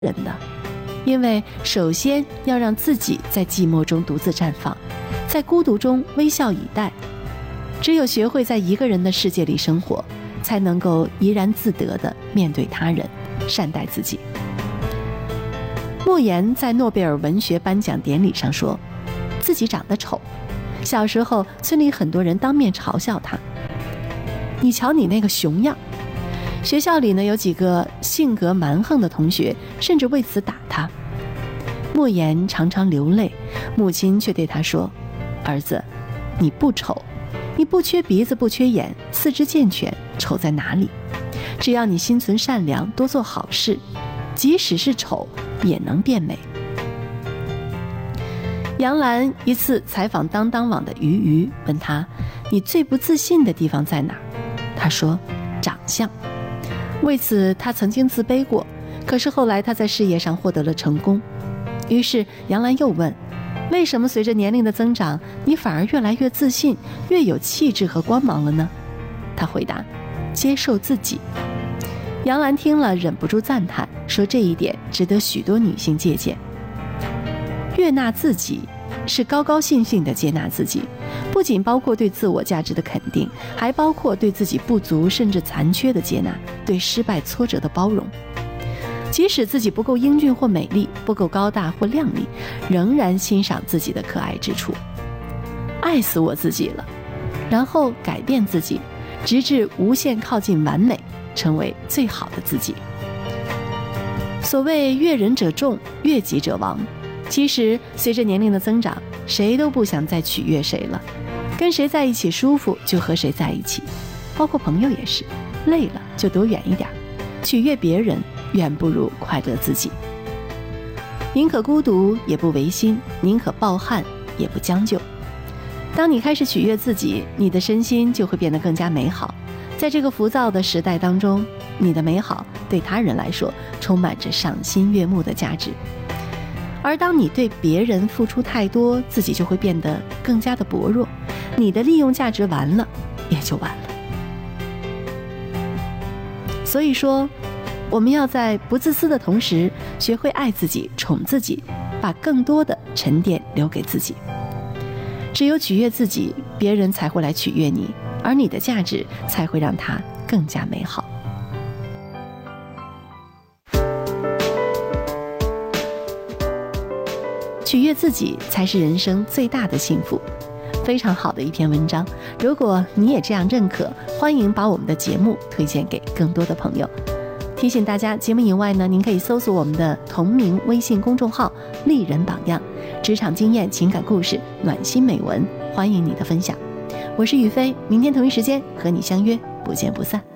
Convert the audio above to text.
人的，因为首先要让自己在寂寞中独自绽放，在孤独中微笑以待。只有学会在一个人的世界里生活，才能够怡然自得地面对他人，善待自己。莫言在诺贝尔文学颁奖典礼上说，自己长得丑，小时候村里很多人当面嘲笑他，你瞧你那个熊样。学校里呢，有几个性格蛮横的同学甚至为此打他。莫言常常流泪，母亲却对他说，儿子，你不丑，你不缺鼻子不缺眼，四肢健全，丑在哪里？只要你心存善良，多做好事，即使是丑也能变美。杨澜一次采访当当网的俞渝，问他，你最不自信的地方在哪儿？他说，长相。为此他曾经自卑过，可是后来他在事业上获得了成功。于是杨澜又问，为什么随着年龄的增长，你反而越来越自信，越有气质和光芒了呢？他回答，接受自己。杨澜听了忍不住赞叹，说这一点值得许多女性借鉴。悦纳自己是高高兴兴地接纳自己，不仅包括对自我价值的肯定，还包括对自己不足甚至残缺的接纳，对失败挫折的包容。即使自己不够英俊或美丽，不够高大或靓丽，仍然欣赏自己的可爱之处。爱死我自己了，然后改变自己，直至无限靠近完美，成为最好的自己。所谓悦人者众，悦己者亡。其实随着年龄的增长，谁都不想再取悦谁了，跟谁在一起舒服就和谁在一起，包括朋友也是，累了就躲远一点，取悦别人远不如快乐自己。宁可孤独也不违心，宁可抱憾也不将就。当你开始取悦自己，你的身心就会变得更加美好。在这个浮躁的时代当中，你的美好对他人来说充满着赏心悦目的价值。而当你对别人付出太多，自己就会变得更加的薄弱，你的利用价值完了也就完了。所以说，我们要在不自私的同时，学会爱自己，宠自己，把更多的沉淀留给自己。只有取悦自己，别人才会来取悦你，而你的价值才会让它更加美好。取悦自己才是人生最大的幸福。非常好的一篇文章，如果你也这样认可，欢迎把我们的节目推荐给更多的朋友。提醒大家，节目以外呢，您可以搜索我们的同名微信公众号丽人榜样，职场经验、情感故事、暖心美文，欢迎你的分享。我是雨飞，明天同一时间和你相约，不见不散。